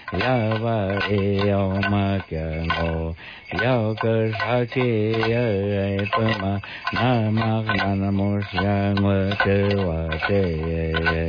Yava Eoma Kyano Yoga Shaki Puma Namak Nanamush Yang Wate